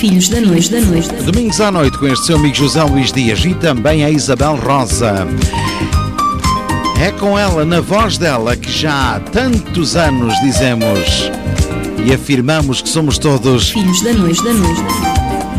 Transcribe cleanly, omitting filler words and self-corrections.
Filhos da Noite. Domingos à noite com este seu amigo José Luís Dias e também a Isabel Rosa. É com ela, na voz dela, que já há tantos anos dizemos e afirmamos que somos todos Filhos da Noite.